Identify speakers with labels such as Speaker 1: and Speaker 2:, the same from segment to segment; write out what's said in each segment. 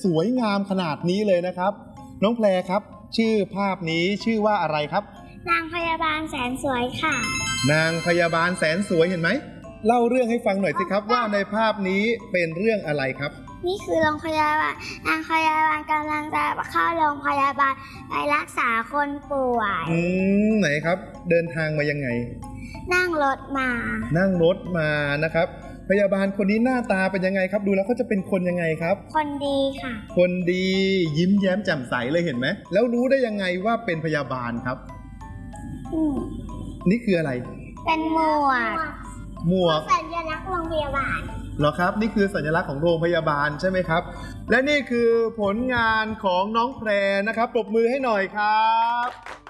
Speaker 1: สวยงามขนาดนี้เลยนะครับน้องแพรครับชื่อภาพนี้ชื่อว่าอะไรครับ
Speaker 2: นางพยาบาลแสนสวยค่ะ
Speaker 1: นางพยาบาลแสนสวยเห็นไหมเล่าเรื่องให้ฟังหน่อยสิครับว่าในภาพนี้เป็นเรื่องอะไรครับ
Speaker 2: นี่คือโรงพยาบาลนางพยาบาลกำลังจะเข้าโรงพยาบาลไปรักษาคนป่วย
Speaker 1: ไหนครับเดินทางมายังไง
Speaker 2: นั่งรถมา
Speaker 1: นะครับพยาบาลคนนี้หน้าตาเป็นยังไงครับดูแล้วเขาจะเป็นคนยังไงครับ
Speaker 2: คนดีค่ะ
Speaker 1: คนดียิ้มแย้มแจ่มใสเลยเห็นไหมแล้วรู้ได้ยังไงว่าเป็นพยาบาลครับนี่คืออะไร
Speaker 2: เป็นหมวกสัญลักษณ์โรงพยาบาล
Speaker 1: เหรอครับนี่คือสัญลักษณ์ของโรงพยาบาลใช่ไหมครับและนี่คือผลงานของน้องแพรนะครับปรบมือให้หน่อยครับ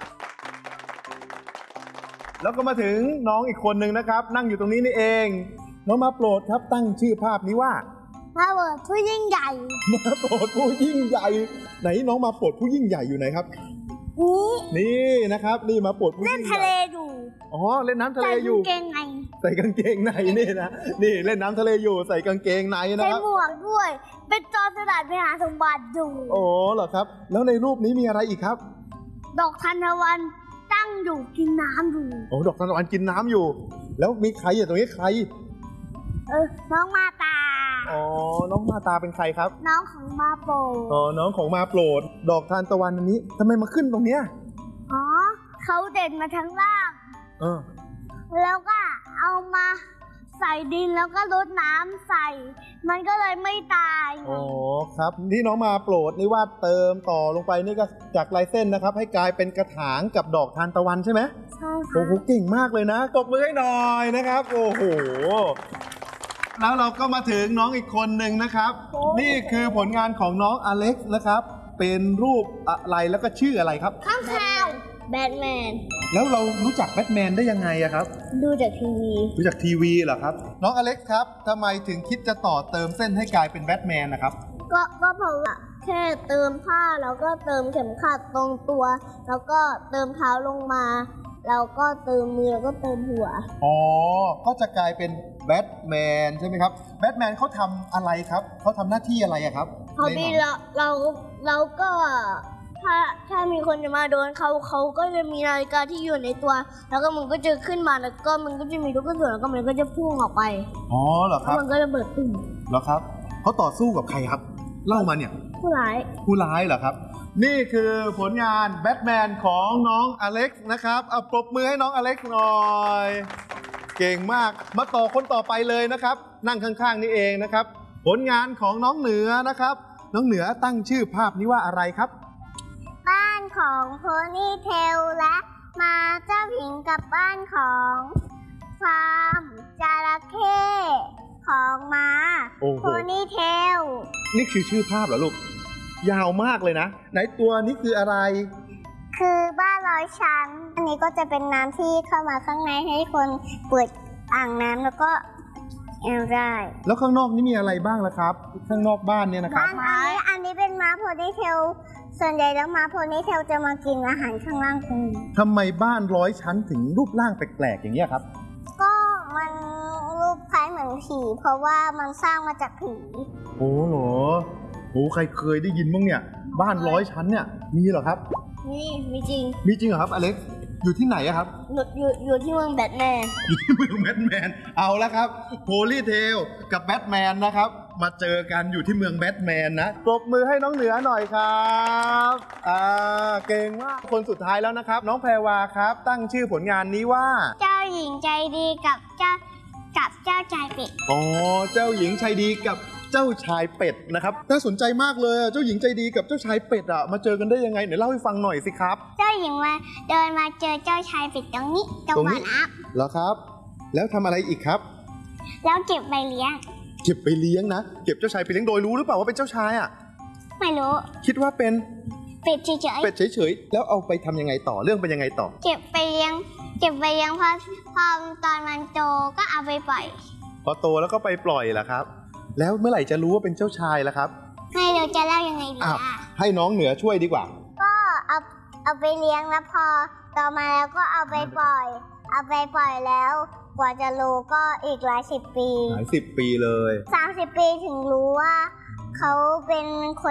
Speaker 1: แล้วก็มาถึงน้องอีกคนหนึ่งนะครับนั่งอยู่ตรงนี้นี่เองน้องมาโปรดครับตั้งชื่อภาพนี้ว่า
Speaker 2: มาโปรดผู้ยิ่งใหญ่
Speaker 1: มาโปรดผู้ยิ่งใหญ่ไหนน้องมาโปรดผู้ยิ่งใหญ่อยู่ไหนครับนี่นะครับนี่มาโปรดผู้ยิ่งใหญ่เล่น
Speaker 2: ทะเลอยู่
Speaker 1: เล่นน้ำทะเลอยู่ใส่กางเกงในนี่นะนี่เล่นน้ำทะเลอยู่ใส่กางเกงในนะครับ
Speaker 2: ใส่หมวกด้วยเป็นจอมสลัดไปหาสมบัติอยู่
Speaker 1: เหรอครับแล้วในรูปนี้มีอะไรอีกครับ
Speaker 2: ดอกทานตะวันตั้งอยู่กินน้ำอยู่
Speaker 1: ดอกทานตะวันกินน้ำอยู่แล้วมีใครอยู่ตรงนี้ใคร
Speaker 2: น้องมาตา
Speaker 1: น้องมาตาเป็นใครครับ
Speaker 2: น้องของมาโปรด
Speaker 1: น้องของมาโปรดดอกทานตะวันอันนี้ทำไมมาขึ้นตรงเนี้ย
Speaker 2: เขาเด่นมาทั้งล่างแล้วก็เอามาใส่ดินแล้วก็รดน้ำใส่มันก็เลยไม่ตาย
Speaker 1: ครับที่น้องมาโปรดนี่วาดเติมต่อลงไปนี่ก็จากลายเส้นนะครับให้กลายเป็นกระถางกับดอกทานตะวันใช่ไหม
Speaker 2: ใช่ค่ะ
Speaker 1: โอ้โหเก่งมากเลยนะตบมือให้หน่อยนะครับโอ้โหแล้วเราก็มาถึงน้องอีกคนหนึ่งนะครับนี่คือผลงานของน้องอเล็กซ์นะครับเป็นรูปอะไรแล้วก็ชื่ออะไรครับ
Speaker 2: ข้างข่าวแบทแมน
Speaker 1: แล้วเรารู้จักแบทแมนได้ยังไงอะครับ
Speaker 2: ดูจากที
Speaker 1: วีเหรอครับน้องอเล็กซ์ครับทำไมถึงคิดจะต่อเติมเส้นให้กลายเป็นแบทแมนนะครับ
Speaker 2: ก็เพราะว่าแค่เติมผ้าแล้วก็เติมเข็มขัดตรงตัวแล้วก็เติมเท้าลงมาแล้วก็เติมมือแล้วก็เติมหัว
Speaker 1: ก็จะกลายเป็นแบทแมนใช่ไหมครับแบทแมนเขาทำอะไรครับเขาทำหน้าที่อะไรอะครับ
Speaker 2: เขาดีเราก็ถ้ามีคนจะมาโดนเขาก็จะมีนาฬิกาที่อยู่ในตัวแล้วก็มันก็จะขึ้นมาแล้วก็มันก็จะมีลูกกระสุนแล้วก็มันก็จะพุ่งออกไป
Speaker 1: เหรอครับ
Speaker 2: มันก็จะเบิดตุ่ม
Speaker 1: เหรอครับเขาต่อสู้กับใครครับเล่ามาเนี่ย
Speaker 2: ผู้ร้
Speaker 1: ายเหรอครับนี่คือผลงานแบทแมนของน้องอเล็กซ์นะครับเอาปรบมือให้น้องอเล็กซ์หน่อยเก่งมากมาต่อคนต่อไปเลยนะครับนั่งข้างๆนี่เองนะครับผลงานของน้องเหนือนะครับน้องเหนือตั้งชื่อภาพนี้ว่าอะไรครับ
Speaker 2: บ้านของโพนี่เทลและมาเจ้าหญิงกับบ้านของฟาร์มจระเข้ของม้าโพนี่เทล
Speaker 1: นี่คือชื่อภาพเหรอลูกยาวมากเลยนะไหนตัวนี้คืออะไร
Speaker 2: คือบ้านร้อยชั้นอันนี้ก็จะเป็นน้ำที่เข้ามาข้างในให้คนเปิดอ่างน้ำแล้วก็ได้
Speaker 1: แล้วข้างนอกนี่มีอะไรบ้างล่ะครับข้างนอกบ้านเนี่ยนะครับ
Speaker 2: อันนี้เป็นม้าโพนี่เทลส่วนใหญ่แล้วม้าโพนี่เทลจะมากินอาหารข้างล่างกัน
Speaker 1: ทำไมบ้านร้อยชั้นถึงรูปร่างแปลกๆอย่างนี้ครับ
Speaker 2: ก็มันรูปคล้ายเหมือนผีเพราะว่ามันสร้างมาจากผี
Speaker 1: เหรอใครเคยได้ยินบ้างเนี่ยบ้านร้อยชั้นเนี่ยมีเหรอครับ
Speaker 2: มีจริง
Speaker 1: เหรอครับอเล็กซ์อยู่ที่ไหนอะครับ
Speaker 2: อยู่ที่เมืองแบทแมน
Speaker 1: เอาละครับโพลี่เทลกับแบทแมนนะครับมาเจอกันอยู่ที่เมืองแบทแมนนะปรบมือให้น้องเหนือหน่อยครับเก่งมากคนสุดท้ายแล้วนะครับน้องแพรวาครับตั้งชื่อผลงานนี้ว่า
Speaker 2: เจ้าหญิงใจดีกับเจ้าชายเป็ด
Speaker 1: เจ้าหญิงใจดีกับเจ้าชายเป็ดนะครับน่าสนใจมากเลยเจ้าหญิงใจดีกับเจ้าชายเป็ดมาเจอกันได้ยังไงเดี๋ยวเล่าให้ฟังหน่อยสิครับ
Speaker 2: เจ้าหญิงมาเดินมาเจอเจ้าชายเป็ดตรงนี้ตรงบ่อน้
Speaker 1: ำเหรอครับแล้วทำอะไรอีกครับ
Speaker 2: แล้วเก็บไปเลี้ยง
Speaker 1: นะเก็บเจ้าชายไปเลี้ยงโดยรู้หรือเปล่าว่าเป็นเจ้าชาย
Speaker 2: ไม่รู้
Speaker 1: คิดว่าเป็น
Speaker 2: เป็ดเ
Speaker 1: ฉยๆแล้วเอาไปทำยังไงต่อเรื่องเป็นยังไงต่อ
Speaker 2: เก็บไปเลี้ยงพอตอนมันโตก็เอาไปปล่อย
Speaker 1: พอโตแล้วก็ไปปล่อยเหรอครับแล้วเมื่อไหร่จะรู้ว่าเป็นเจ้าชายล่ะครับ
Speaker 2: ให้เราจะเล่ายังไงดี
Speaker 1: ให้น้องเหนือช่วยดีกว่า
Speaker 2: ก็เอาไปเลี้ยงแล้วพอต่อมาแล้วก็เอาไปปล่อยแล้วกว่าจะรู้ก็อีกหลายสิบปี
Speaker 1: เลย30 ปีถึงรู้ว่าเขาเป็นคน